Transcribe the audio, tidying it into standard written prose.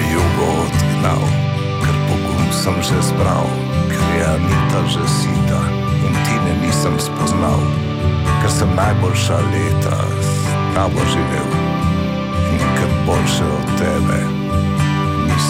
jugo odgnal, ker pogum sem že zbral, ker je Anita že sita in Tine nisem spoznal, ker sem najboljša leta s tabo živel in ker boljše od tebe